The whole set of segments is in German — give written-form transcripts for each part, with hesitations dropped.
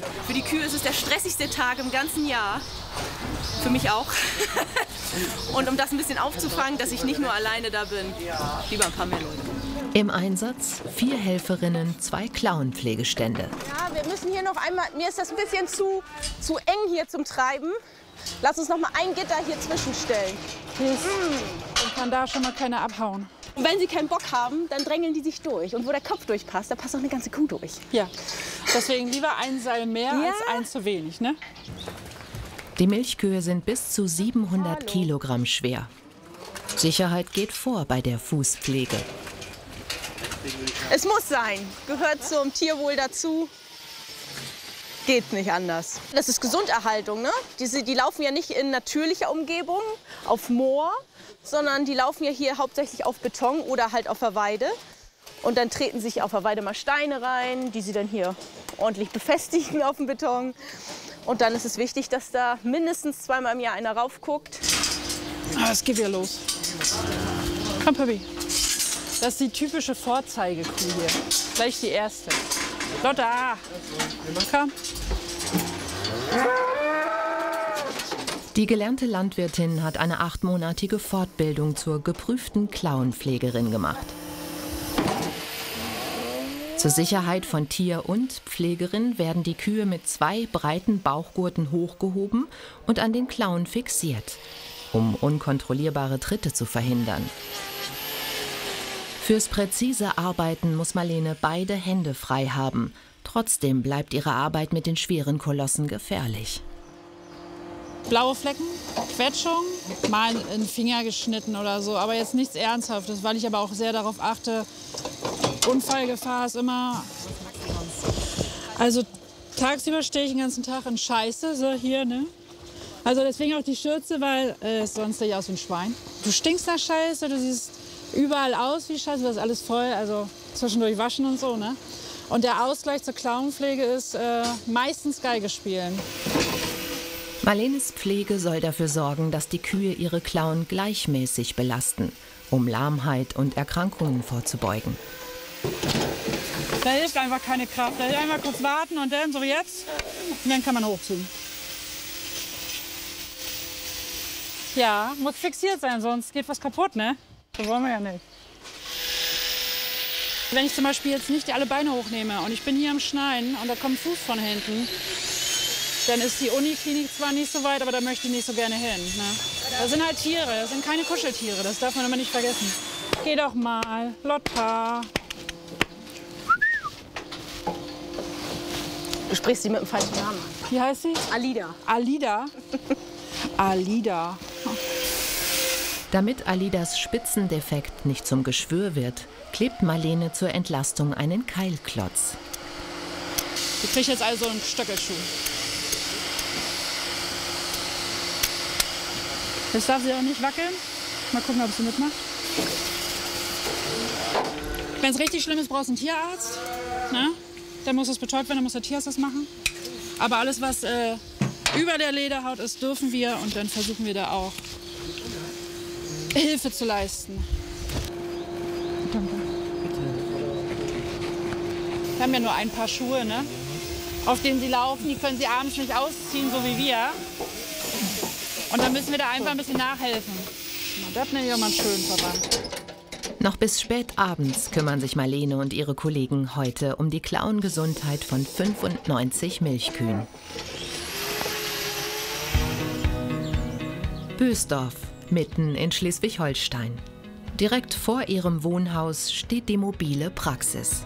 Für die Kühe ist es der stressigste Tag im ganzen Jahr. Für mich auch. Und um das ein bisschen aufzufangen, dass ich nicht nur alleine da bin, lieber ein paar mehr Leute. Im Einsatz 4 Helferinnen, 2 Klauenpflegestände. Ja, wir müssen hier noch einmal, mir ist das ein bisschen zu eng hier zum Treiben. Lass uns noch mal ein Gitter hier zwischenstellen. Dann kann da schon mal keiner abhauen. Und wenn sie keinen Bock haben, dann drängeln die sich durch. Und wo der Kopf durchpasst, da passt auch eine ganze Kuh durch. Ja, deswegen lieber ein Seil mehr als ein zu wenig, ne? Die Milchkühe sind bis zu 700 Kilogramm schwer. Sicherheit geht vor bei der Fußpflege. Es muss sein, gehört zum Tierwohl dazu. Geht nicht anders. Das ist Gesunderhaltung, ne? Die laufen ja nicht in natürlicher Umgebung, auf Moor, sondern die laufen ja hier hauptsächlich auf Beton oder halt auf der Weide. Und dann treten sich auf der Weide mal Steine rein, die sie dann hier ordentlich befestigen auf dem Beton. Und dann ist es wichtig, dass da mindestens 2-mal im Jahr einer raufguckt. Ah, es geht wieder los. Komm, Puppi. Das ist die typische Vorzeigekuh hier. Gleich die erste. Lotta! Komm. Die gelernte Landwirtin hat eine 8-monatige Fortbildung zur geprüften Klauenpflegerin gemacht. Zur Sicherheit von Tier und Pflegerin werden die Kühe mit 2 breiten Bauchgurten hochgehoben und an den Klauen fixiert, um unkontrollierbare Tritte zu verhindern. Fürs präzise Arbeiten muss Marlene beide Hände frei haben. Trotzdem bleibt ihre Arbeit mit den schweren Kolossen gefährlich. Blaue Flecken, Quetschung, mal in den Finger geschnitten oder so, aber jetzt nichts Ernsthaftes, weil ich aber auch sehr darauf achte, Unfallgefahr ist immer... Also tagsüber stehe ich den ganzen Tag in Scheiße, so hier, ne? Also deswegen auch die Schürze, weil sonst sehe ich aus wie ein Schwein. Du stinkst nach Scheiße, du siehst überall aus wie Scheiße, das ist alles voll, also zwischendurch waschen und so, ne? Und der Ausgleich zur Klauenpflege ist meistens Geige spielen. Marlenes Pflege soll dafür sorgen, dass die Kühe ihre Klauen gleichmäßig belasten, um Lahmheit und Erkrankungen vorzubeugen. Da hilft einfach keine Kraft. Da hilft einmal kurz warten und dann so wie jetzt. Und dann kann man hochziehen. Ja, muss fixiert sein, sonst geht was kaputt, ne? Das wollen wir ja nicht. Wenn ich zum Beispiel jetzt nicht alle Beine hochnehme und ich bin hier am Schneiden und da kommt Fuß von hinten, dann ist die Uniklinik zwar nicht so weit, aber da möchte ich nicht so gerne hin. Ne? Das sind halt Tiere, das sind keine Kuscheltiere, das darf man immer nicht vergessen. Geh doch mal, Lotta. Du sprichst sie mit dem falschen Namen an. Wie heißt sie? Alida. Alida? Alida. Damit Alidas Spitzendefekt nicht zum Geschwür wird, klebt Marlene zur Entlastung einen Keilklotz. Du kriegst jetzt also einen Stöckelschuh. Jetzt darf sie auch nicht wackeln. Mal gucken, ob sie mitmacht. Wenn es richtig schlimm ist, brauchst du einen Tierarzt. Ne? Dann muss es betäubt werden, dann muss der Tierarzt das machen. Aber alles, was über der Lederhaut ist, dürfen wir. Und dann versuchen wir da auch Hilfe zu leisten. Danke. Wir haben ja nur ein paar Schuhe, ne? Auf denen sie laufen. Die können sie abends nicht ausziehen, so wie wir. Und dann müssen wir da einfach ein bisschen nachhelfen. Das nenne ich auch mal einen schönen Verband. Noch bis spät abends kümmern sich Marlene und ihre Kollegen heute um die Klauengesundheit von 95 Milchkühen. Bösdorf, mitten in Schleswig-Holstein. Direkt vor ihrem Wohnhaus steht die mobile Praxis.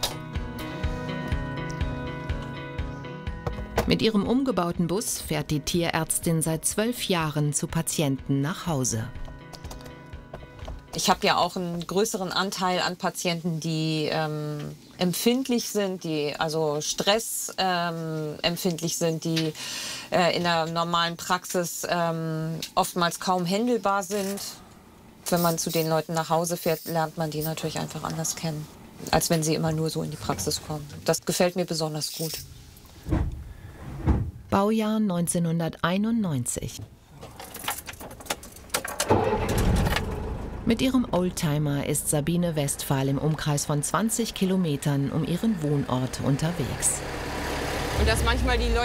Mit ihrem umgebauten Bus fährt die Tierärztin seit 12 Jahren zu Patienten nach Hause. Ich habe ja auch einen größeren Anteil an Patienten, die empfindlich sind, die also stressempfindlich sind, die in der normalen Praxis oftmals kaum händelbar sind. Wenn man zu den Leuten nach Hause fährt, lernt man die natürlich einfach anders kennen, als wenn sie immer nur so in die Praxis kommen. Das gefällt mir besonders gut. Baujahr 1991. Mit ihrem Oldtimer ist Sabine Westphal im Umkreis von 20 Kilometern um ihren Wohnort unterwegs. Und dass manchmal die Leute